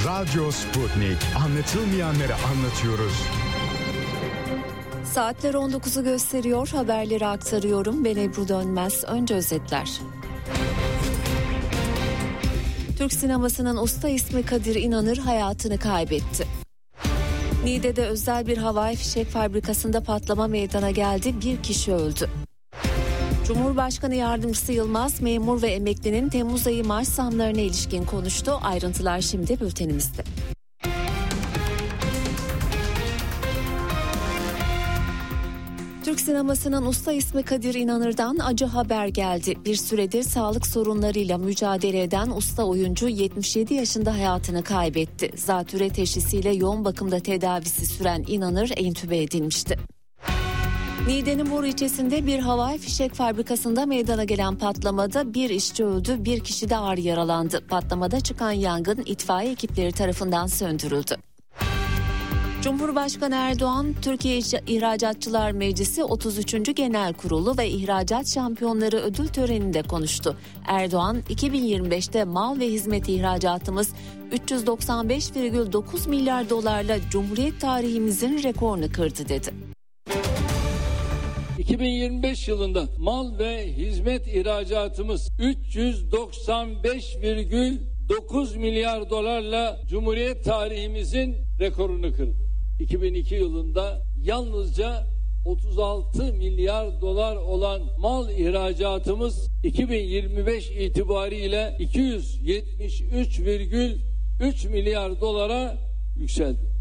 Radyo Sputnik. Anlatılmayanları anlatıyoruz. Saatler 19'u gösteriyor. Haberleri aktarıyorum. Ben Ebru Dönmez. Önce özetler. Türk sinemasının usta ismi Kadir İnanır hayatını kaybetti. Niğde'de özel bir havai fişek fabrikasında patlama meydana geldi. Bir kişi öldü. Cumhurbaşkanı Yardımcısı Yılmaz, memur ve emeklinin Temmuz ayı maaş zamlarına ilişkin konuştu. Ayrıntılar şimdi bültenimizde. Türk sinemasının usta ismi Kadir İnanır'dan acı haber geldi. Bir süredir sağlık sorunlarıyla mücadele eden usta oyuncu 77 yaşında hayatını kaybetti. Zatürre teşhisiyle yoğun bakımda tedavisi süren İnanır entübe edilmişti. Niğde'nin Bor ilçesinde bir havai fişek fabrikasında meydana gelen patlamada bir işçi öldü, bir kişi de ağır yaralandı. Patlamada çıkan yangın itfaiye ekipleri tarafından söndürüldü. Cumhurbaşkanı Erdoğan, Türkiye İhracatçılar Meclisi 33. Genel Kurulu ve İhracat Şampiyonları ödül töreninde konuştu. Erdoğan, 2025'te mal ve hizmet ihracatımız 395,9 milyar dolarla Cumhuriyet tarihimizin rekorunu kırdı dedi. 2025 yılında mal ve hizmet ihracatımız 395,9 milyar dolarla Cumhuriyet tarihimizin rekorunu kırdı. 2002 yılında yalnızca 36 milyar dolar olan mal ihracatımız 2025 itibariyle 273,3 milyar dolara yükseldi.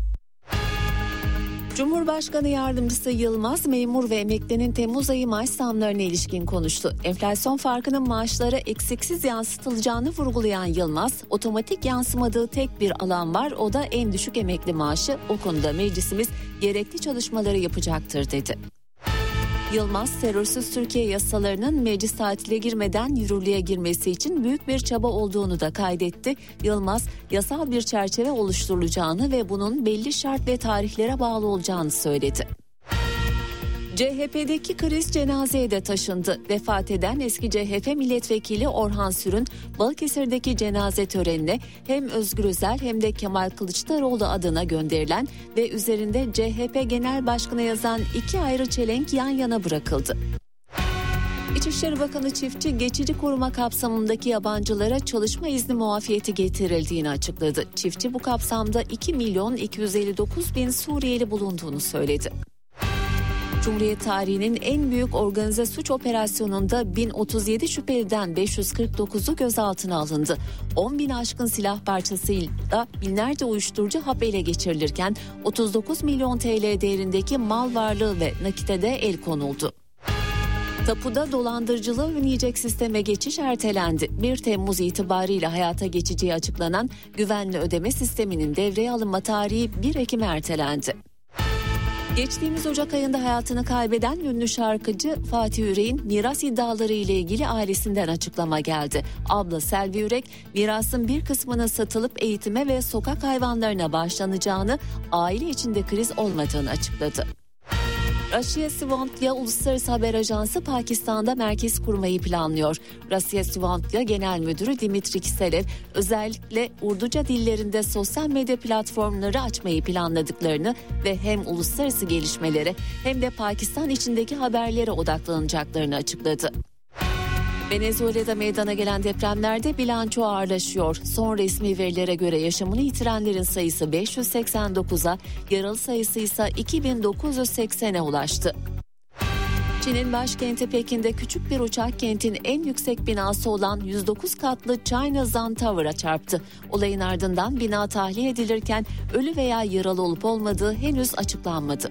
Cumhurbaşkanı Yardımcısı Yılmaz, memur ve emeklinin Temmuz ayı maaş zamlarına ilişkin konuştu. Enflasyon farkının maaşlara eksiksiz yansıtılacağını vurgulayan Yılmaz, otomatik yansımadığı tek bir alan var, o da en düşük emekli maaşı. O konuda meclisimiz gerekli çalışmaları yapacaktır dedi. Yılmaz, terörsüz Türkiye yasalarının meclis tatile girmeden yürürlüğe girmesi için büyük bir çaba olduğunu da kaydetti. Yılmaz, yasal bir çerçeve oluşturulacağını ve bunun belli şart ve tarihlere bağlı olacağını söyledi. CHP'deki kriz cenazeye de taşındı. Vefat eden eski CHP milletvekili Orhan Sür'ün Balıkesir'deki cenaze törenine hem Özgür Özel hem de Kemal Kılıçdaroğlu adına gönderilen ve üzerinde CHP Genel Başkanı yazan iki ayrı çelenk yan yana bırakıldı. İçişleri Bakanı Çiftçi, geçici koruma kapsamındaki yabancılara çalışma izni muafiyeti getirildiğini açıkladı. Çiftçi bu kapsamda 2.259.000 Suriyeli bulunduğunu söyledi. Cumhuriyet tarihinin en büyük organize suç operasyonunda 1037 şüpheliden 549'u gözaltına alındı. 10.000 aşkın silah parçasıyla binlerce uyuşturucu hap ele geçirilirken 39 milyon TL değerindeki mal varlığı ve nakite de el konuldu. Tapuda dolandırıcılığı önleyecek sisteme geçiş ertelendi. 1 Temmuz itibariyle hayata geçeceği açıklanan güvenli ödeme sisteminin devreye alınma tarihi 1 Ekim'e ertelendi. Geçtiğimiz Ocak ayında hayatını kaybeden ünlü şarkıcı Fatih Yürek'in miras iddiaları ile ilgili ailesinden açıklama geldi. Abla Selvi Yürek, mirasın bir kısmının satılıp eğitime ve sokak hayvanlarına bağışlanacağını, aile içinde kriz olmadığını açıkladı. Russia Svantya Uluslararası Haber Ajansı Pakistan'da merkez kurmayı planlıyor. Russia Svantya Genel Müdürü Dimitri Kiselev özellikle Urduca dillerinde sosyal medya platformları açmayı planladıklarını ve hem uluslararası gelişmelere hem de Pakistan içindeki haberlere odaklanacaklarını açıkladı. Venezuela'da meydana gelen depremlerde bilanço ağırlaşıyor. Son resmi verilere göre yaşamını yitirenlerin sayısı 589'a, yaralı sayısı ise 2980'e ulaştı. Çin'in başkenti Pekin'de küçük bir uçak kentin en yüksek binası olan 109 katlı China Zan Tower'a çarptı. Olayın ardından bina tahliye edilirken ölü veya yaralı olup olmadığı henüz açıklanmadı.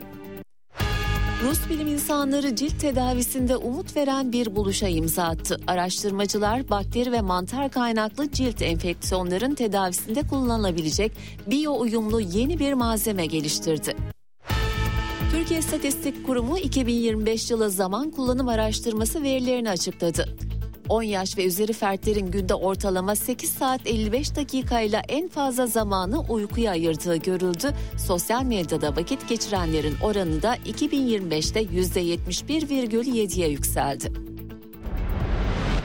Rus bilim insanları cilt tedavisinde umut veren bir buluşa imza attı. Araştırmacılar bakteri ve mantar kaynaklı cilt enfeksiyonların tedavisinde kullanılabilecek biyo uyumlu yeni bir malzeme geliştirdi. Türkiye İstatistik Kurumu 2025 yılı zaman kullanım araştırması verilerini açıkladı. 10 yaş ve üzeri fertlerin günde ortalama 8 saat 55 dakikayla en fazla zamanı uykuya ayırdığı görüldü. Sosyal medyada vakit geçirenlerin oranı da 2025'te %71,7'ye yükseldi. Hava durumu.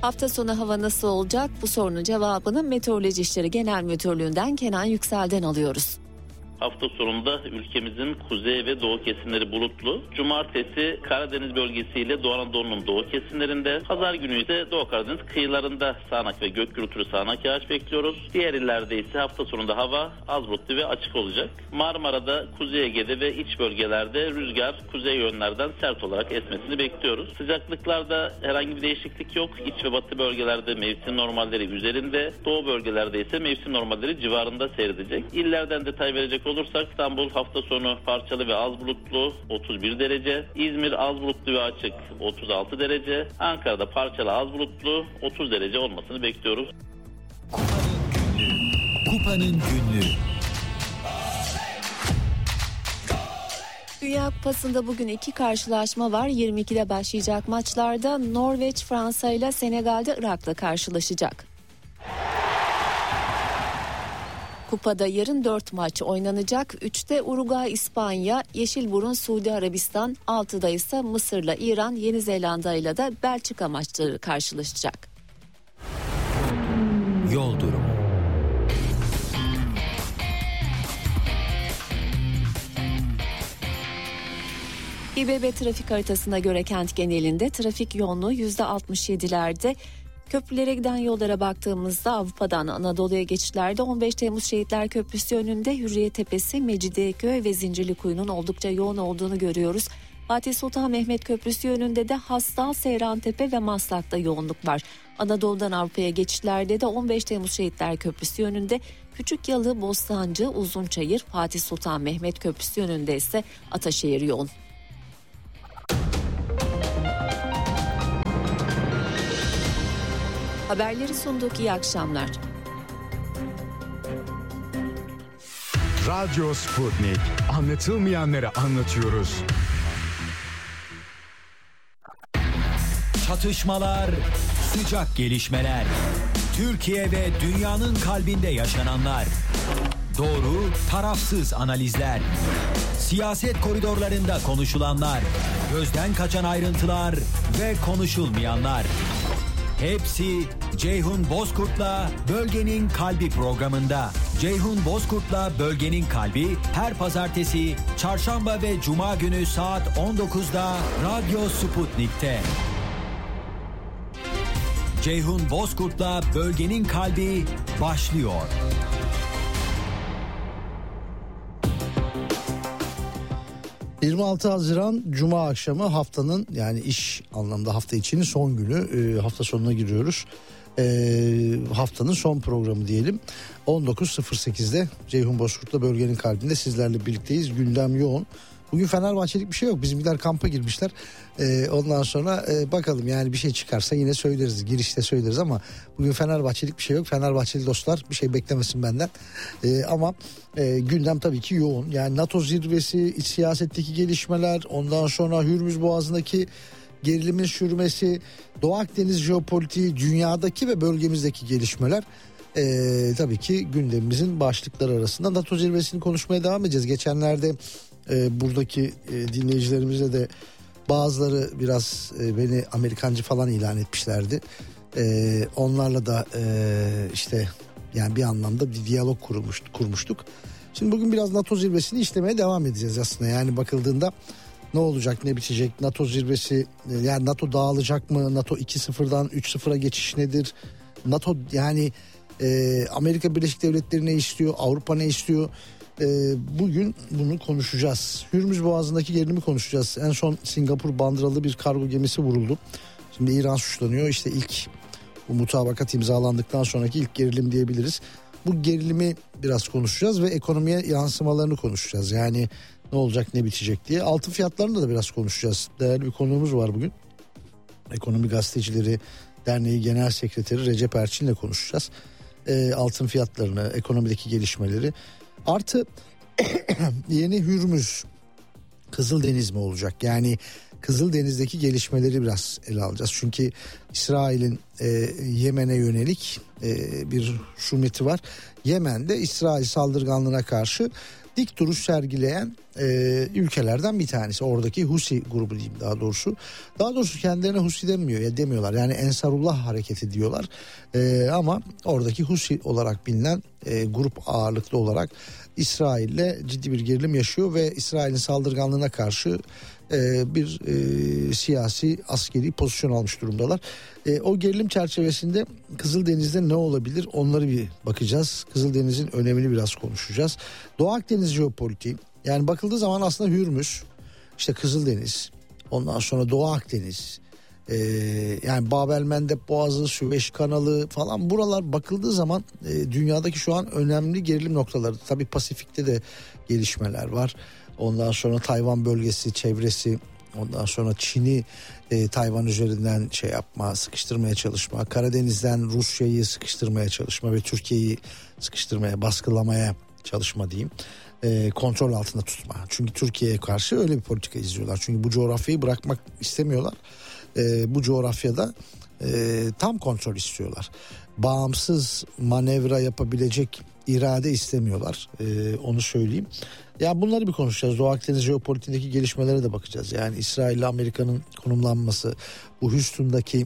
Hafta sonu hava nasıl olacak? Bu sorunun cevabını Meteoroloji İşleri Genel Müdürlüğü'nden Kenan Yüksel'den alıyoruz. Hafta sonunda ülkemizin kuzey ve doğu kesimleri bulutlu. Cumartesi Karadeniz bölgesiyle Doğu Anadolu'nun doğu kesimlerinde. Pazar günü ise Doğu Karadeniz kıyılarında sağanak ve gök gürültülü sağanak yağış bekliyoruz. Diğer illerde ise hafta sonunda hava az bulutlu ve açık olacak. Marmara'da, Kuzey Ege'de ve iç bölgelerde rüzgar kuzey yönlerden sert olarak esmesini bekliyoruz. Sıcaklıklarda herhangi bir değişiklik yok. İç ve batı bölgelerde mevsim normalleri üzerinde. Doğu bölgelerde ise mevsim normalleri civarında seyredecek. İllerden detay verecek olursak İstanbul hafta sonu parçalı ve az bulutlu 31 derece, İzmir az bulutlu ve açık 36 derece, Ankara'da parçalı az bulutlu 30 derece olmasını bekliyoruz. Kupanın günlüğü. Dünya Kupası'nda bugün 2 karşılaşma var. 22'de başlayacak maçlarda Norveç Fransa ile Senegal'de Irak'la karşılaşacak. Kupada yarın 4 maç oynanacak. 3'te Uruguay, İspanya, Yeşilburun, Suudi Arabistan, 6'da ise Mısır'la İran, Yeni Zelanda ile de Belçika maçları karşılaşacak. Yol durumu. İBB trafik haritasına göre kent genelinde trafik yoğunluğu %67'lerde. Köprülere giden yollara baktığımızda Avrupa'dan Anadolu'ya geçişlerde 15 Temmuz Şehitler Köprüsü önünde Hürriyet Tepesi, Mecidiyeköy ve Zincirlikuyu'nun oldukça yoğun olduğunu görüyoruz. Fatih Sultan Mehmet Köprüsü yönünde de Hastal, Seyrantepe ve Maslak'ta yoğunluk var. Anadolu'dan Avrupa'ya geçişlerde de 15 Temmuz Şehitler Köprüsü yönünde Küçükyalı, Bostancı, Uzunçayır, Fatih Sultan Mehmet Köprüsü yönünde ise Ataşehir yoğun. Haberleri sunduk. İyi akşamlar. Radyo Sputnik. Anlatılmayanları anlatıyoruz. Çatışmalar, sıcak gelişmeler. Türkiye ve dünyanın kalbinde yaşananlar. Doğru, tarafsız analizler. Siyaset koridorlarında konuşulanlar. Gözden kaçan ayrıntılar ve konuşulmayanlar. Hepsi Ceyhun Bozkurt'la Bölgenin Kalbi programında. Ceyhun Bozkurt'la Bölgenin Kalbi her pazartesi, çarşamba ve cuma günü saat 19'da Radyo Sputnik'te. Ceyhun Bozkurt'la Bölgenin Kalbi başlıyor. ...26 Haziran Cuma akşamı haftanın, yani iş anlamda hafta içinin son günü, hafta sonuna giriyoruz. Haftanın son programı diyelim. 19.08'de Ceyhun Bozkurt'la Bölgenin Kalbinde sizlerle birlikteyiz. Gündem yoğun. Bugün Fenerbahçelik bir şey yok. Bizimkiler kampa girmişler. Ondan sonra bakalım, yani bir şey çıkarsa yine söyleriz. Girişte söyleriz ama bugün Fenerbahçelik bir şey yok. Fenerbahçeli dostlar bir şey beklemesin benden. Ama gündem tabii ki yoğun. Yani NATO zirvesi, iç siyasetteki gelişmeler, ondan sonra Hürmüz Boğazı'ndaki gerilimin sürmesi, Doğu Akdeniz jeopolitiği, dünyadaki ve bölgemizdeki gelişmeler tabii ki gündemimizin başlıkları arasında. NATO zirvesini konuşmaya devam edeceğiz. Geçenlerde buradaki dinleyicilerimize de bazıları biraz beni Amerikancı falan ilan etmişlerdi. Onlarla da işte yani bir anlamda bir diyalog kurmuştuk. Şimdi bugün biraz NATO zirvesini işlemeye devam edeceğiz aslında. Yani bakıldığında ne olacak, ne bitecek, NATO zirvesi, yani NATO dağılacak mı, NATO 2-0'dan 3-0'a geçiş nedir, NATO yani Amerika Birleşik Devletleri ne istiyor, Avrupa ne istiyor? Bugün bunu konuşacağız. Hürmüz Boğazı'ndaki gerilimi konuşacağız. En son Singapur bandıralı bir kargo gemisi vuruldu. Şimdi İran suçlanıyor. İşte ilk bu mutabakat imzalandıktan sonraki ilk gerilim diyebiliriz. Bu gerilimi biraz konuşacağız ve ekonomiye yansımalarını konuşacağız. Yani ne olacak, ne bitecek diye. Altın fiyatlarını da biraz konuşacağız. Değerli bir konuğumuz var bugün. Ekonomi Gazetecileri Derneği Genel Sekreteri Recep Erçin'le konuşacağız. Altın fiyatlarını, ekonomideki gelişmeleri. Artı yeni Hürmüz Kızıldeniz mi olacak? Yani Kızıldeniz'deki gelişmeleri biraz ele alacağız. Çünkü İsrail'in Yemen'e yönelik bir husumeti var. Yemen'de İsrail saldırganlığına karşı dik duruş sergileyen ülkelerden bir tanesi. Oradaki Husi grubu diyeyim daha doğrusu. Daha doğrusu kendilerine Husi demiyorlar. Yani Ensarullah hareketi diyorlar. Ama oradaki Husi olarak bilinen grup ağırlıklı olarak İsrail'le ciddi bir gerilim yaşıyor ve İsrail'in saldırganlığına karşı bir siyasi askeri pozisyon almış durumdalar. O gerilim çerçevesinde Kızıldeniz'de ne olabilir onları bir bakacağız. Kızıldeniz'in önemini biraz konuşacağız. Doğu Akdeniz jeopolitiği, yani bakıldığı zaman aslında Hürmüz, işte Kızıldeniz, ondan sonra Doğu Akdeniz, yani Bab-el-Mendeb Boğazı, Süveyş Kanalı falan, buralar bakıldığı zaman dünyadaki şu an önemli gerilim noktaları. Tabii Pasifik'te de gelişmeler var. Ondan sonra Tayvan bölgesi, çevresi, ondan sonra Çin'i Tayvan üzerinden sıkıştırmaya çalışma, Karadeniz'den Rusya'yı sıkıştırmaya çalışma ve Türkiye'yi sıkıştırmaya, baskılamaya çalışma diyeyim. Kontrol altında tutma. Çünkü Türkiye'ye karşı öyle bir politika izliyorlar. Çünkü bu coğrafyayı bırakmak istemiyorlar. Bu coğrafyada tam kontrol istiyorlar. Bağımsız manevra yapabilecek irade istemiyorlar. Onu söyleyeyim. Ya bunları bir konuşacağız. Doğu Akdeniz jeopolitiğindeki gelişmelere de bakacağız. Yani İsrail ile Amerika'nın konumlanması, bu Houston'daki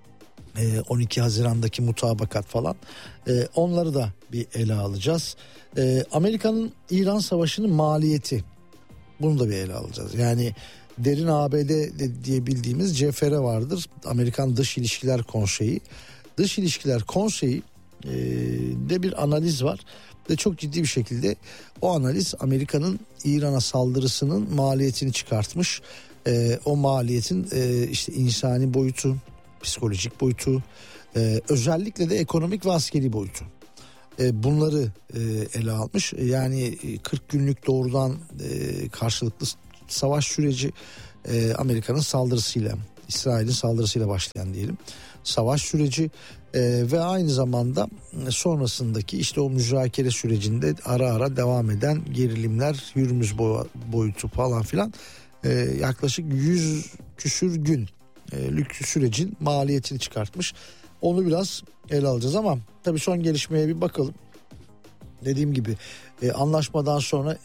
12 Haziran'daki mutabakat falan, onları da bir ele alacağız. Amerika'nın İran Savaşı'nın maliyeti, bunu da bir ele alacağız. Yani derin ABD diye bildiğimiz CFR vardır. Amerikan Dış İlişkiler Konseyi. Dış İlişkiler Konseyi de bir analiz var. Ve çok ciddi bir şekilde o analiz Amerika'nın İran'a saldırısının maliyetini çıkartmış. O maliyetin işte insani boyutu, psikolojik boyutu, özellikle de ekonomik ve askeri boyutu. Bunları ele almış. Yani 40 günlük doğrudan karşılıklı savaş süreci, Amerika'nın saldırısıyla, İsrail'in saldırısıyla başlayan diyelim savaş süreci ve aynı zamanda sonrasındaki işte o müzakere sürecinde ara ara devam eden gerilimler, Hürmüz boyutu falan filan, yaklaşık 100 küsür günlük sürecin maliyetini çıkartmış. Onu biraz ele alacağız ama tabii son gelişmeye bir bakalım. Dediğim gibi anlaşmadan sonra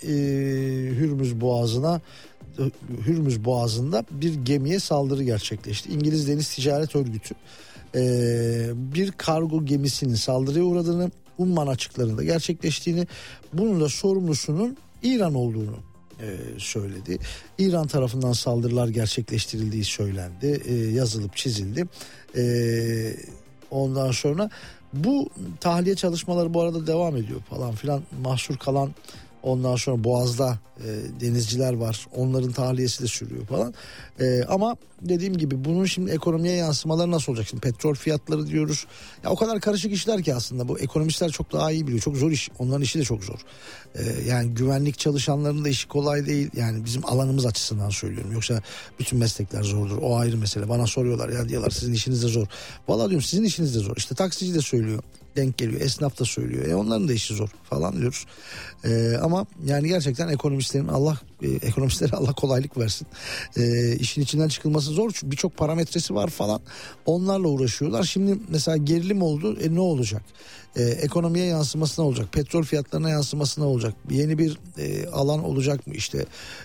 Hürmüz Boğazı'nda bir gemiye saldırı gerçekleşti. İngiliz Deniz Ticaret Örgütü bir kargo gemisinin saldırıya uğradığını, Umman açıklarında gerçekleştiğini, bunun da sorumlusunun İran olduğunu söyledi. İran tarafından saldırılar gerçekleştirildiği söylendi, yazılıp çizildi. Ondan sonra bu tahliye çalışmaları bu arada devam ediyor falan filan. Mahsur kalan, ondan sonra Boğaz'da denizciler var. Onların tahliyesi de sürüyor falan. Ama dediğim gibi bunun şimdi ekonomiye yansımaları nasıl olacak? Şimdi petrol fiyatları diyoruz. Ya o kadar karışık işler ki aslında bu ekonomistler çok daha iyi biliyor. Çok zor iş. Onların işi de çok zor. Yani güvenlik çalışanlarının da işi kolay değil. Yani bizim alanımız açısından söylüyorum. Yoksa bütün meslekler zordur. O ayrı mesele. Bana soruyorlar, ya diyorlar sizin işiniz de zor. Vallahi diyorum sizin işiniz de zor. İşte taksici de söylüyor, denk geliyor. Esnaf da söylüyor. Onların da işi zor falan diyoruz. Ama yani gerçekten ekonomistlere Allah kolaylık versin. İşin içinden çıkılması zor. Çünkü birçok parametresi var falan. Onlarla uğraşıyorlar. Şimdi mesela gerilim oldu. Ne olacak? Ekonomiye yansıması ne olacak? Petrol fiyatlarına yansıması ne olacak? Yeni bir alan olacak mı? İşte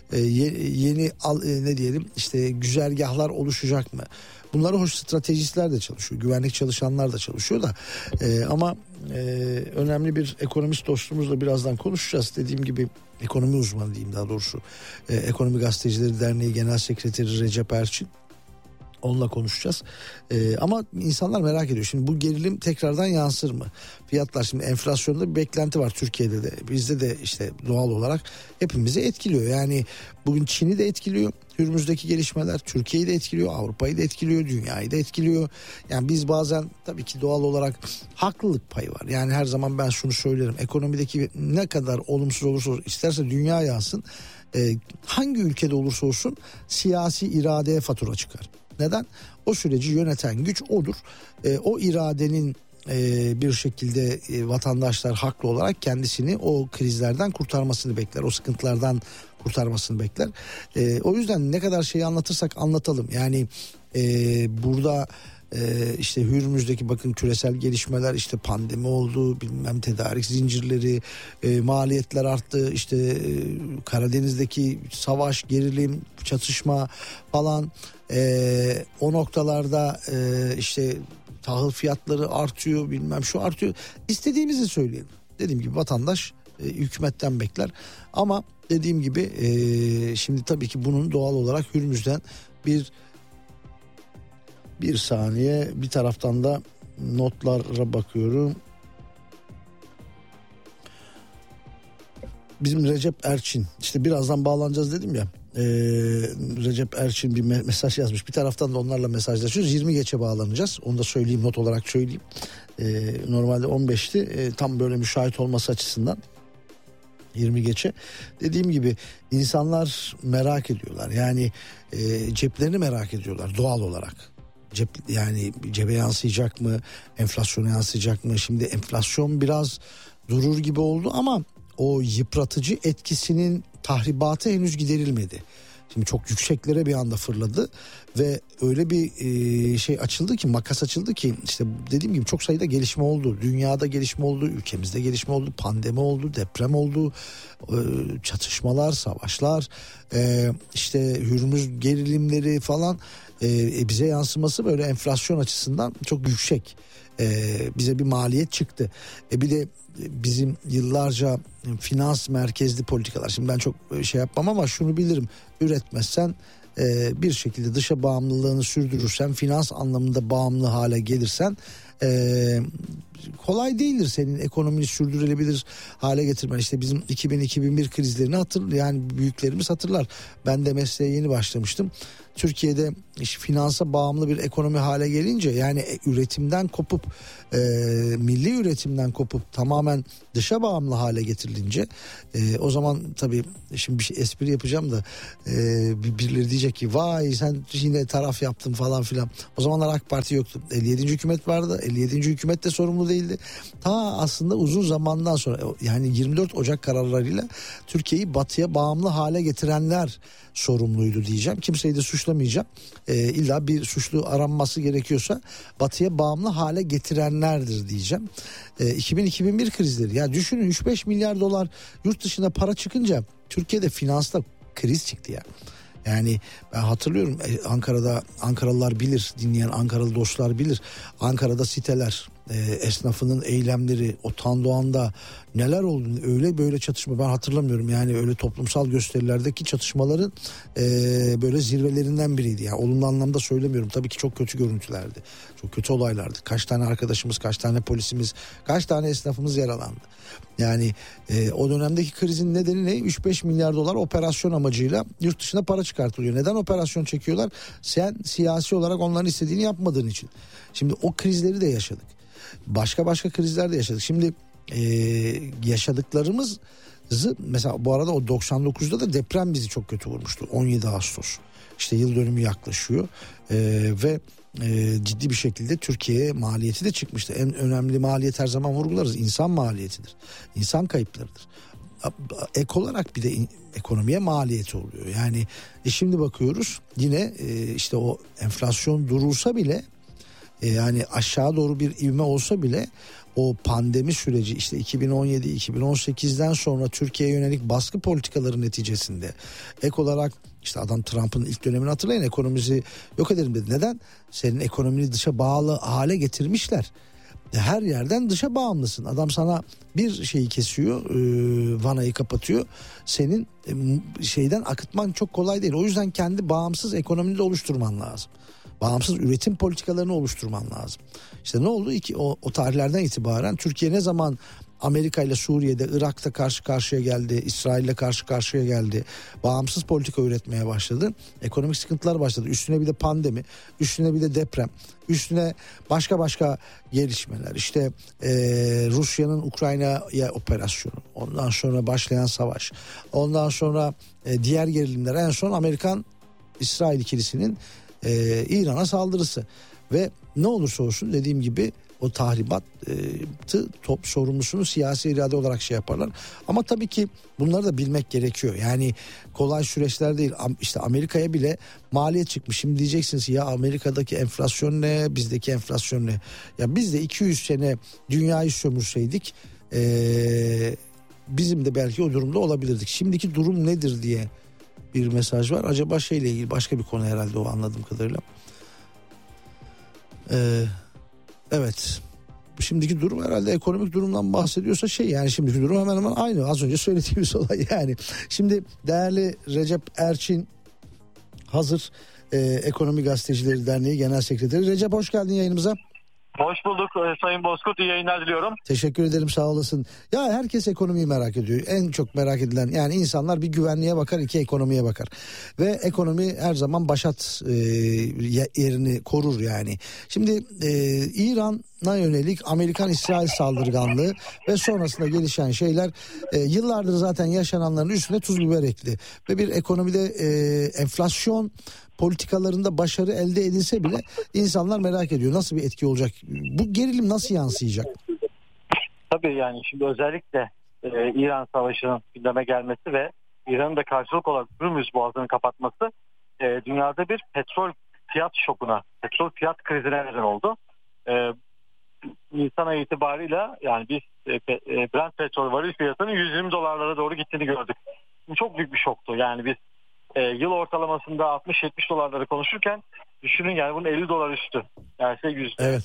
yeni ne diyelim? İşte güzergahlar oluşacak mı? Bunları hoş stratejistler de çalışıyor. Güvenlik çalışanlar da çalışıyor da. Ama önemli bir ekonomist dostumuzla birazdan konuşacağız. Dediğim gibi ekonomi uzmanı diyeyim daha doğrusu. Ekonomi Gazetecileri Derneği Genel Sekreteri Recep Erçin. Onunla konuşacağız. Ama insanlar merak ediyor. Şimdi bu gerilim tekrardan yansır mı? Fiyatlar, şimdi enflasyonda bir beklenti var Türkiye'de de. Bizde de işte doğal olarak hepimizi etkiliyor. Yani bugün Çin'i de etkiliyor. Hürmüz'deki gelişmeler Türkiye'yi de etkiliyor. Avrupa'yı da etkiliyor. Dünyayı da etkiliyor. Yani biz bazen tabii ki doğal olarak haklılık payı var. Yani her zaman ben şunu söylerim. Ekonomideki ne kadar olumsuz olursa olsun, isterse dünya yansın. Hangi ülkede olursa olsun siyasi iradeye fatura çıkar. Neden? O süreci yöneten güç odur. O iradenin bir şekilde vatandaşlar haklı olarak kendisini o krizlerden kurtarmasını bekler. O sıkıntılardan kurtarmasını bekler. O yüzden ne kadar şeyi anlatırsak anlatalım. Yani burada işte Hürmüz'deki bakın küresel gelişmeler, işte pandemi oldu, bilmem tedarik zincirleri, maliyetler arttı, işte Karadeniz'deki savaş, gerilim, çatışma falan, o noktalarda işte tahıl fiyatları artıyor, bilmem şu artıyor. İstediğimizi söyleyelim. Dediğim gibi vatandaş hükümetten bekler ama dediğim gibi şimdi tabii ki bunun doğal olarak Hürmüz'den bir saniye, bir taraftan da notlara bakıyorum. Bizim Recep Erçin, işte birazdan bağlanacağız dedim ya, Recep Erçin bir mesaj yazmış, bir taraftan da onlarla mesajlaşıyoruz. 20 geçe bağlanacağız, onu da söyleyeyim, not olarak söyleyeyim. Normalde 15'ti, tam böyle müşahit olması açısından 20 geçe. Dediğim gibi insanlar merak ediyorlar, yani ceplerini merak ediyorlar doğal olarak. Yani cebe yansıyacak mı, enflasyona yansıyacak mı? Şimdi enflasyon biraz durur gibi oldu ama o yıpratıcı etkisinin tahribatı henüz giderilmedi. Şimdi çok yükseklere bir anda fırladı ve öyle bir şey açıldı ki, makas açıldı ki, işte dediğim gibi çok sayıda gelişme oldu. Dünyada gelişme oldu, ülkemizde gelişme oldu, pandemi oldu, deprem oldu, çatışmalar, savaşlar, işte Hürmüz gerilimleri falan, bize yansıması böyle enflasyon açısından çok yüksek. Bize bir maliyet çıktı. Bir de bizim yıllarca finans merkezli politikalar. Şimdi ben çok şey yapmam ama şunu bilirim. Üretmezsen, bir şekilde dışa bağımlılığını sürdürürsen, finans anlamında bağımlı hale gelirsen kolay değildir senin ekonomini sürdürülebilir hale getirmen. İşte bizim 2000-2001 krizlerini yani büyüklerimiz hatırlar. Ben de mesleğe yeni başlamıştım. Türkiye'de finansa bağımlı bir ekonomi hale gelince, yani üretimden kopup milli üretimden kopup tamamen dışa bağımlı hale getirilince, o zaman tabii şimdi bir espri yapacağım da birileri diyecek ki vay sen yine taraf yaptın falan filan. O zamanlar AK Parti yoktu. 57. hükümet vardı. 57. hükümet de sorumlu değildi. Ta aslında uzun zamandan sonra, yani 24 Ocak kararlarıyla Türkiye'yi batıya bağımlı hale getirenler sorumluydu diyeceğim. Kimseyi de suçlamayacağım. İlla bir suçlu aranması gerekiyorsa batıya bağımlı hale getirenlerdir diyeceğim. 2000-2001 krizleri. Ya düşünün, 3-5 milyar dolar yurt dışına para çıkınca Türkiye'de finansta kriz çıktı ya. Yani ben hatırlıyorum, Ankara'da, Ankaralılar bilir, dinleyen Ankaralı dostlar bilir. Ankara'da siteler, esnafının eylemleri, o Tandoğan'da neler oldu, öyle böyle çatışma ben hatırlamıyorum. Yani öyle toplumsal gösterilerdeki çatışmaların böyle zirvelerinden biriydi. Yani olumlu anlamda söylemiyorum, tabii ki çok kötü görüntülerdi, çok kötü olaylardı. Kaç tane arkadaşımız, kaç tane polisimiz, kaç tane esnafımız yaralandı. Yani o dönemdeki krizin nedeni ne? 3-5 milyar dolar operasyon amacıyla yurt dışına para çıkartılıyor. Neden operasyon çekiyorlar? Sen siyasi olarak onların istediğini yapmadığın için. Şimdi o krizleri de yaşadık. Başka krizler de yaşadık. Şimdi yaşadıklarımızı mesela, bu arada o 99'da da deprem bizi çok kötü vurmuştu. 17 Ağustos. İşte yıl dönümü yaklaşıyor ve ciddi bir şekilde Türkiye'ye maliyeti de çıkmıştı. En önemli maliyet, her zaman vurgularız, insan maliyetidir. İnsan kayıplarıdır. Ek olarak bir de ekonomiye maliyeti oluyor. Yani şimdi bakıyoruz yine işte o enflasyon durursa bile, yani aşağı doğru bir ivme olsa bile, o pandemi süreci, işte 2017-2018'den sonra Türkiye'ye yönelik baskı politikaları neticesinde, ek olarak işte adam Trump'ın ilk dönemini hatırlayın, ekonomimizi yok edelim dedi. Neden? Senin ekonomini dışa bağlı hale getirmişler. Her yerden dışa bağımlısın. Adam sana bir şeyi kesiyor, vanayı kapatıyor. Senin şeyden akıtman çok kolay değil. O yüzden kendi bağımsız ekonomini de oluşturman lazım. Bağımsız üretim politikalarını oluşturman lazım. İşte ne oldu? O tarihlerden itibaren Türkiye ne zaman Amerika ile Suriye'de, Irak'ta karşı karşıya geldi, İsrail ile karşı karşıya geldi, bağımsız politika üretmeye başladı, ekonomik sıkıntılar başladı. Üstüne bir de pandemi, üstüne bir de deprem, üstüne başka gelişmeler. İşte Rusya'nın Ukrayna'ya operasyonu, ondan sonra başlayan savaş, ondan sonra diğer gerilimler, en son Amerikan-İsrail ikilisinin İran'a saldırısı ve ne olursa olsun dediğim gibi o tahribatı sorumlusunu siyasi irade olarak şey yaparlar. Ama tabii ki bunları da bilmek gerekiyor. Yani kolay süreçler değil. İşte Amerika'ya bile maliyet çıkmış. Şimdi diyeceksiniz ya Amerika'daki enflasyon ne, bizdeki enflasyon ne? Ya biz de 200 sene dünyayı sömürseydik bizim de belki o durumda olabilirdik. Şimdiki durum nedir diye bir mesaj var. Acaba şeyle ilgili başka bir konu herhalde o, anladığım kadarıyla. Evet. Şimdiki durum herhalde ekonomik durumdan bahsediyorsa yani şimdiki durum hemen hemen aynı. Az önce söylediğimiz olay yani. Şimdi değerli Recep Erçin hazır, Ekonomi Gazetecileri Derneği Genel Sekreteri. Recep, hoş geldin yayınımıza. Hoş bulduk Sayın Bozkurt, iyi yayınlar diliyorum. Teşekkür ederim, sağ olasın. Ya herkes ekonomiyi merak ediyor. En çok merak edilen, yani insanlar bir güvenliğe bakar, iki ekonomiye bakar. Ve ekonomi her zaman başat yerini korur yani. Şimdi İran'a yönelik Amerikan-İsrail saldırganlığı ve sonrasında gelişen şeyler yıllardır zaten yaşananların üstüne tuz biber ekli. Ve bir ekonomide enflasyon politikalarında başarı elde edilse bile insanlar merak ediyor. Nasıl bir etki olacak? Bu gerilim nasıl yansıyacak? Tabii yani şimdi özellikle İran Savaşı'nın gündeme gelmesi ve İran'ın da karşılık olarak Hürmüz Boğazı'nı kapatması dünyada bir petrol fiyat şokuna, petrol fiyat krizine neden oldu. Nisan ayı itibarıyla yani biz Brent petrol varil fiyatının 120 dolarlara doğru gittiğini gördük. Bu çok büyük bir şoktu. Yani biz yıl ortalamasında 60-70 dolarları konuşurken düşünün yani bunun 50 dolar üstü. Yani %60,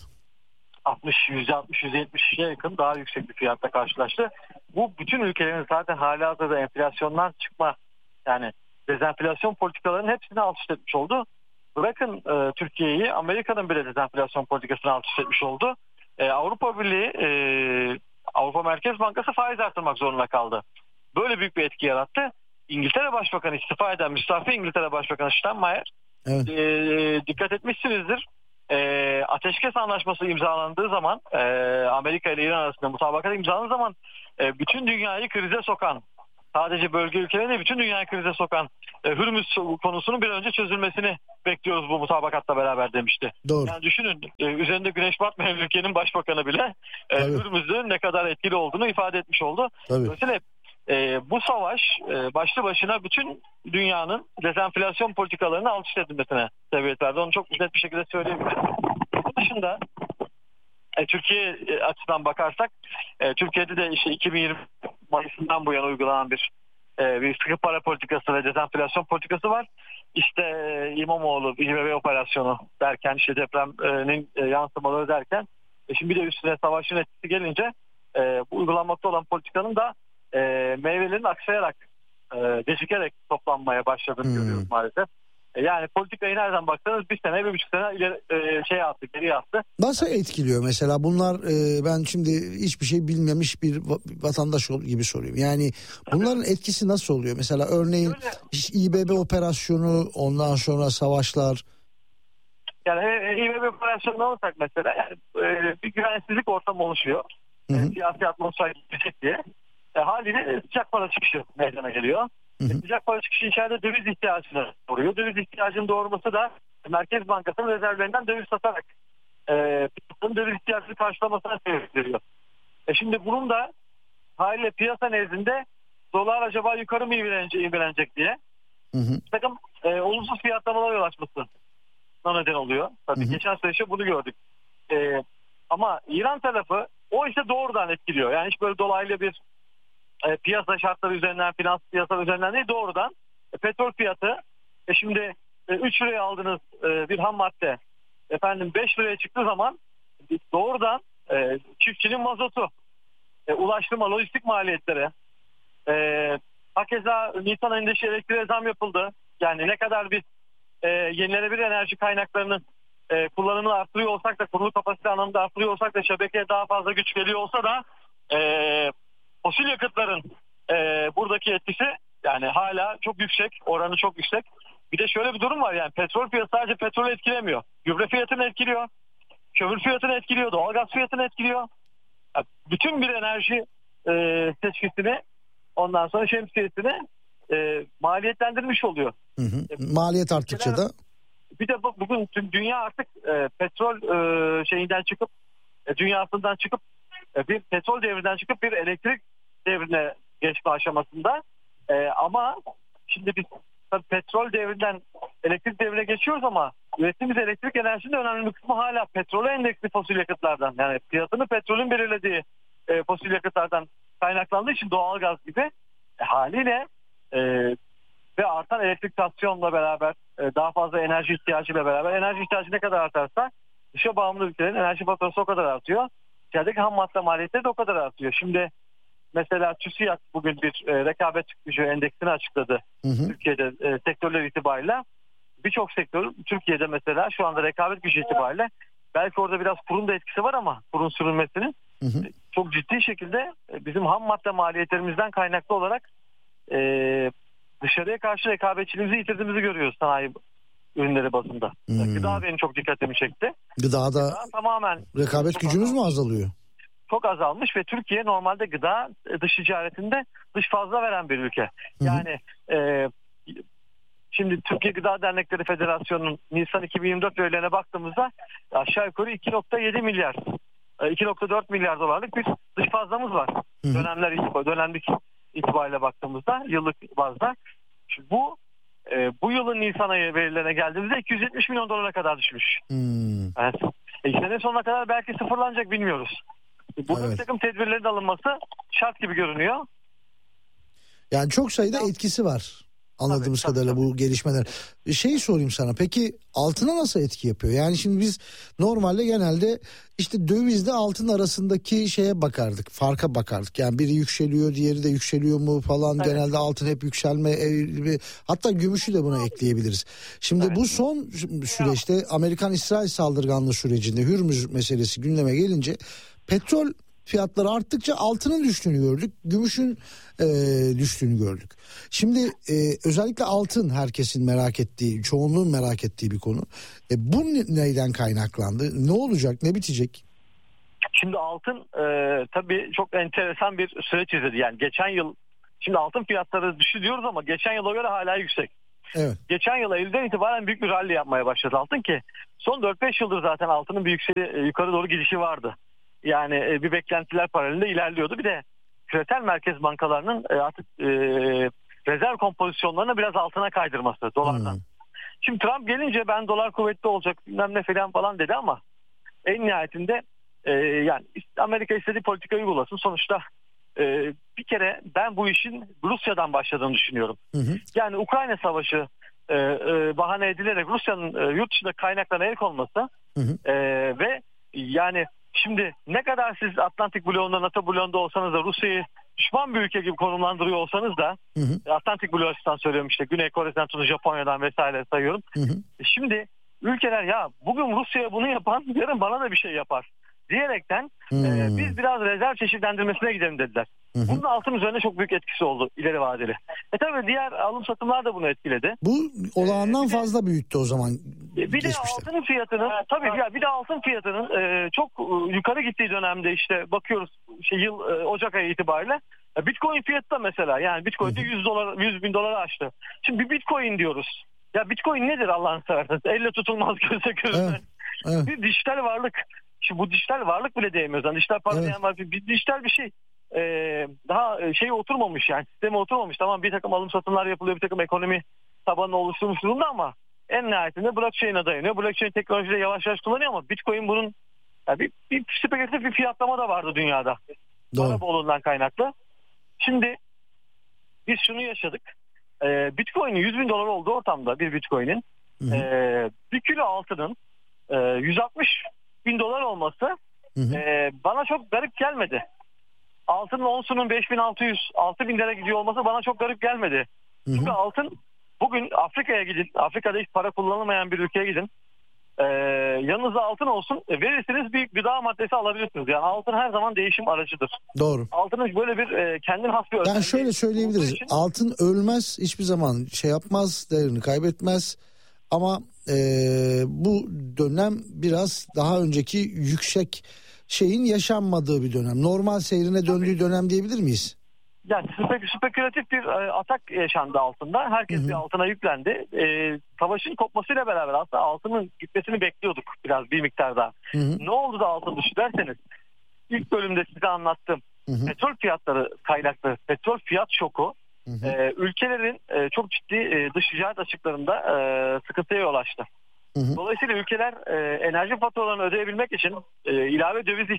%70'e yakın daha yüksek bir fiyatla karşılaştı. Bu bütün ülkelerin zaten halihazırda enflasyondan çıkma, yani dezenflasyon politikalarının hepsini alt üst etmiş oldu. Bırakın Türkiye'yi, Amerika'nın bile dezenflasyon politikasını alt üst etmiş oldu. Avrupa Birliği, Avrupa Merkez Bankası faiz artırmak zorunda kaldı. Böyle büyük bir etki yarattı. İngiltere Başbakanı, istifa eden müstafi İngiltere Başbakanı Steinmeier, evet, dikkat etmişsinizdir. Ateşkes anlaşması imzalandığı zaman, Amerika ile İran arasında mutabakat imzalandığı zaman bütün dünyayı krize sokan, sadece bölge ülkeleri değil bütün dünyayı krize sokan Hürmüz konusunun bir önce çözülmesini bekliyoruz bu mutabakatla beraber demişti. Doğru. Yani düşünün, üzerinde güneş batmayan ülkenin başbakanı bile Hürmüz'ün ne kadar etkili olduğunu ifade etmiş oldu. Dolayısıyla bu savaş başlı başına bütün dünyanın dezenflasyon politikalarını alt üst edilmesine sebebiyet verdi. Onu çok net bir şekilde söyleyebilirim. Bunun dışında Türkiye açısından bakarsak Türkiye'de de işte 2020 Mayıs'ından bu yana uygulanan bir sıkı para politikası ve dezenflasyon politikası var. İşte İmamoğlu, İBB operasyonu derken, işte depremin yansımaları derken şimdi bir de üstüne savaşın etkisi gelince bu uygulanmakta olan politikanın da meyvelerin aksayarak, gecikerek toplanmaya başladığını görüyoruz maalesef. Yani politikayı nereden baksanız bir sene, 1,5 sene ileri geriye attı. Nasıl etkiliyor mesela bunlar? Ben şimdi hiçbir şey bilmemiş bir vatandaş gibi soruyorum. Yani bunların etkisi nasıl oluyor? Mesela örneğin İBB operasyonu, ondan sonra savaşlar. Yani İBB operasyonunu alırsak mesela bir güvensizlik ortamı oluşuyor. Siyasi atmosfer gidecek diye. Haliyle sıcak para çıkışı meydana geliyor. Sıcak para çıkışı içeride döviz ihtiyacını doğuruyor. Döviz ihtiyacının doğurması da Merkez Bankası'nın rezervlerinden döviz satarak döviz ihtiyacını karşılamasına sebep veriyor. Şimdi bunun da haliyle piyasa nezdinde dolar acaba yukarı mı ivmelenecek diye takım olumsuz fiyatlamalara yol açmasına neden oluyor. Tabii geçen süreçte bunu gördük. Ama İran tarafı o ise doğrudan etkiliyor. Yani hiç böyle dolaylı bir piyasa şartları üzerinden, finans piyasaları üzerinden değil, doğrudan petrol fiyatı şimdi 3 liraya aldığınız bir ham madde 5 liraya çıktığı zaman doğrudan çiftçinin mazotu, ulaştırma, lojistik maliyetleri, hakeza Nisan ayında elektriğe zam yapıldı. Yani ne kadar biz yenilenebilir enerji kaynaklarının kullanımını arttırıyor olsak da, kurulu kapasite anlamında arttırıyor olsak da, şebekeye daha fazla güç geliyor olsa da fosil yakıtların buradaki etkisi yani hala çok yüksek, oranı çok yüksek. Bir de şöyle bir durum var, yani petrol fiyatı sadece petrolü etkilemiyor. Gübre fiyatını etkiliyor, kömür fiyatını etkiliyor, doğalgaz fiyatını etkiliyor. Yani bütün bir enerji seçkisini, ondan sonra şemsiyesini maliyetlendirmiş oluyor. Maliyet arttıkça da. Bir de bugün tüm dünya artık petrol şeyinden çıkıp dünyasından çıkıp bir petrol devrinden çıkıp bir elektrik devrine geçme aşamasında. Ama şimdi biz tabii petrol devrinden elektrik devrine geçiyoruz ama ürettiğimiz elektrik enerjinin önemli bir kısmı hala petrole endeksli fosil yakıtlardan, yani fiyatını petrolün belirlediği fosil yakıtlardan kaynaklandığı için doğalgaz gibi haliyle ve artan elektrikasyonla beraber daha fazla enerji ihtiyacıyla beraber enerji ihtiyacı ne kadar artarsa dışa bağımlı ülkelerin enerji faturası o kadar artıyor. İçerideki ham madde maliyetleri de o kadar artıyor. Şimdi mesela TÜSİAD bugün bir rekabet gücü endeksini açıkladı. Türkiye'de sektörler itibariyle. Birçok sektör Türkiye'de mesela şu anda rekabet gücü itibariyle belki orada biraz kurun da etkisi var ama kurun sürülmesinin çok ciddi şekilde bizim ham madde maliyetlerimizden kaynaklı olarak dışarıya karşı rekabetçiliğimizi yitirdiğimizi görüyoruz sanayi ürünleri bazında. Gıda benim çok dikkatimi çekti. Gıda tamamen rekabet gücümüz mü azalıyor? Çok azalmış ve Türkiye normalde gıda dış ticaretinde dış fazla veren bir ülke. Yani şimdi Türkiye Gıda Dernekleri Federasyonu'nun Nisan 2024 verilerine baktığımızda aşağı yukarı 2.7 milyar 2.4 milyar dolarlık bir dış fazlamız var. Dönemlik itibariyle baktığımızda yıllık bazda. Şimdi bu yılın Nisan ayı verilerine geldiğimizde 270 milyon dolara kadar düşmüş. Evet. Sene sonuna kadar belki sıfırlanacak, bilmiyoruz. Bunun bir takım tedbirlerin alınması şart gibi görünüyor. Yani çok sayıda etkisi var anladığımız kadarıyla bu gelişmeler. Sorayım sana, peki altına nasıl etki yapıyor? Yani şimdi biz normalde genelde işte dövizle altın arasındaki şeye bakardık, farka bakardık. Yani biri yükseliyor, diğeri de yükseliyor mu falan. Evet. Genelde altın hep yükselme, hatta gümüşü de buna ekleyebiliriz. Şimdi bu son süreçte Amerikan-İsrail saldırganlığı sürecinde Hürmüz meselesi gündeme gelince petrol fiyatları arttıkça altının düştüğünü gördük. Gümüşün düştüğünü gördük. Şimdi özellikle altın herkesin merak ettiği, çoğunluğun merak ettiği bir konu. Bu neyden kaynaklandı? Ne olacak? Ne bitecek? Şimdi altın tabii çok enteresan bir süreç izledi. Yani geçen yıl, şimdi altın fiyatları düştü diyoruz ama geçen yıla göre hala yüksek. Evet. Geçen yıl Eylül'den itibaren büyük bir rally yapmaya başladı altın ki son 4-5 yıldır zaten altının bir yukarı doğru gidişi vardı. Yani bir beklentiler paralelinde ilerliyordu. Bir de küresel merkez bankalarının artık rezerv kompozisyonlarını biraz altına kaydırması dolardan. Şimdi Trump gelince ben dolar kuvvetli olacak bilmem ne falan dedi ama en nihayetinde yani Amerika istediği politikayı uygulasın. Sonuçta bir kere ben bu işin Rusya'dan başladığını düşünüyorum. Yani Ukrayna Savaşı bahane edilerek Rusya'nın yurt dışında kaynaklarına el konması ve yani şimdi ne kadar siz Atlantik bloğunda, NATO bloğunda olsanız da Rusya'yı düşman bir ülke gibi konumlandırıyor olsanız da Atlantik bloğu açısından söylüyorum, işte Güney Kore'den tutun Japonya'dan vesaire sayıyorum. Şimdi ülkeler ya bugün Rusya'ya bunu yapan yarın bana da bir şey yapar diyerekten biz biraz rezerv çeşitlendirmesine gidelim dediler. Bunun altın üzerine çok büyük etkisi oldu ileri vadeli. Tabii diğer alım satımlar da bunu etkiledi. Bu olağandan fazla büyüttü o zaman. Bir de altın fiyatının bir de altın fiyatının çok yukarı gittiği dönemde işte bakıyoruz yıl Ocak ayı itibariyle Bitcoin fiyatı da mesela, yani Bitcoin'de 100 bin doları aştı. Şimdi bir Bitcoin diyoruz. Ya Bitcoin nedir Allah'ını seversen? Elle tutulmaz, göze görünmez. Evet. Bir dijital varlık. Şimdi bu dijital varlık bile diyemiyoruz. Yani dijital para diyen var. Bir dijital bir şey. Daha oturmamış, yani sisteme oturmamış. Tamam, bir takım alım satımlar yapılıyor, bir takım ekonomi tabanını oluşturmuş durumda ama en nihayetinde blockchain'e dayanıyor. Blockchain teknolojiyle yavaş yavaş kullanıyor ama Bitcoin bunun yani bir spekülatif bir fiyatlama da vardı dünyada. Para bolluğundan kaynaklı. Şimdi biz şunu yaşadık. Bitcoin'in 100 bin dolar olduğu ortamda bir Bitcoin'in bir kilo altının 160 bin dolar olması bana çok garip gelmedi. Altının onsunun 5.600-6.000 lira gidiyor olması bana çok garip gelmedi. Çünkü altın bugün Afrika'ya gidin. Afrika'da hiç para kullanılmayan bir ülkeye gidin. Yanınızda altın olsun. Verirseniz bir gıda maddesi alabilirsiniz. Yani altın her zaman değişim aracıdır. Doğru. Altının böyle bir kendine has bir özelliği. Yani şöyle söyleyebiliriz. Altın ölmez, hiçbir zaman yapmaz, değerini kaybetmez. Ama bu dönem biraz daha önceki yüksek şeyin yaşanmadığı bir dönem. Normal seyrine döndüğü dönem diyebilir miyiz? Yani spekülatif bir atak yaşandı altında. Herkes bir altına yüklendi. Savaşın kopmasıyla beraber aslında altının gitmesini bekliyorduk biraz bir miktar daha. Ne oldu da altın düştü derseniz, ilk bölümde size anlattım. Petrol fiyatları kaynaklı petrol fiyat şoku ülkelerin çok ciddi dış ticaret açıklarında sıkıntıya yol açtı. Dolayısıyla ülkeler enerji faturalarını ödeyebilmek için ilave döviz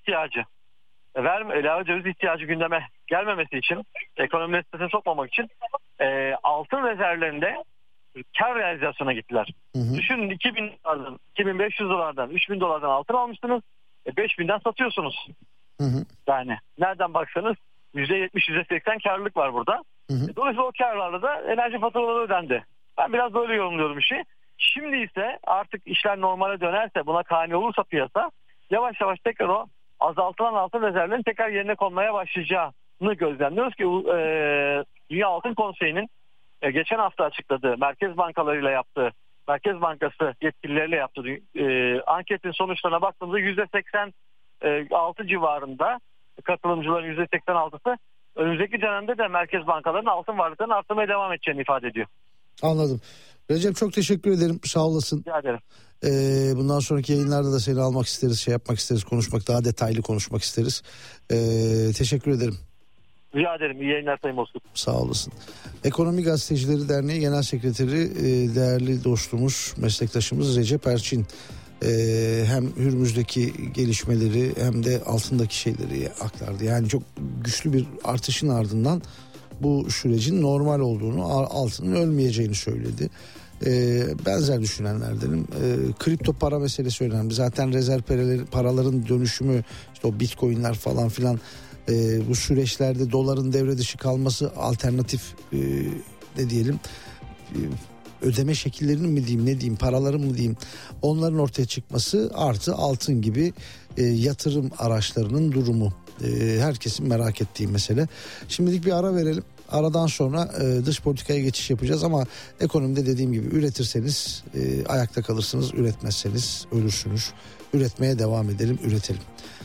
ihtiyacı gündeme gelmemesi için, ekonomileri strese sokmamak için altın rezervlerinde kar realizasyona gittiler. Düşünün, 2000 dolardan, 2500 dolardan, 3000 dolardan altın almışsınız, 5000'den satıyorsunuz. Yani nereden baksanız %70, %80 karlılık var burada. Dolayısıyla o karlarla da enerji faturaları ödendi. Ben biraz böyle yorumluyorum işi. Şimdi ise artık işler normale dönerse, buna kani olursa piyasa, yavaş yavaş tekrar o azaltılan altın rezervlerinin tekrar yerine konmaya başlayacağını gözlemliyoruz ki Dünya Altın Konseyi'nin geçen hafta açıkladığı, merkez bankalarıyla yaptığı, Merkez Bankası yetkilileriyle yaptığı anketin sonuçlarına baktığımızda %86 civarında katılımcıların %86'sı önümüzdeki dönemde de merkez bankalarının altın varlıklarını arttırmaya devam edeceğini ifade ediyor. Anladım. Recep, çok teşekkür ederim. Sağ olasın. Rica ederim. Bundan sonraki yayınlarda da seni almak isteriz, yapmak isteriz, konuşmak, daha detaylı konuşmak isteriz. Teşekkür ederim. Rica ederim. İyi yayınlar Sayın Bozkurt. Sağ olasın. Ekonomi Gazetecileri Derneği Genel Sekreteri değerli dostumuz, meslektaşımız Recep Erçin hem Hürmüz'deki gelişmeleri hem de altındaki şeyleri aktardı. Yani çok güçlü bir artışın ardından bu sürecin normal olduğunu, altının ölmeyeceğini söyledi. Benzer düşünenlerdenim. Kripto para meselesi önemli. Zaten rezerv paraların dönüşümü, işte o bitcoinler falan filan, bu süreçlerde doların devre dışı kalması, alternatif ne diyelim, ödeme şekillerinin mi diyeyim, ne diyeyim, paraların mı diyeyim, onların ortaya çıkması artı altın gibi yatırım araçlarının durumu. Herkesin merak ettiği mesele. Şimdilik bir ara verelim. Aradan sonra dış politikaya geçiş yapacağız ama ekonomide dediğim gibi üretirseniz ayakta kalırsınız, üretmezseniz ölürsünüz. Üretmeye devam edelim, üretelim.